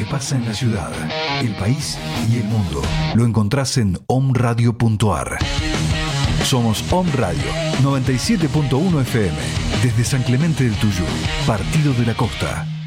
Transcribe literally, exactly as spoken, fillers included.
que pasa en la ciudad, el país y el mundo lo encontrás en om radio punto a r. Somos Om Radio noventa y siete punto uno F M desde San Clemente del Tuyú, Partido de la Costa.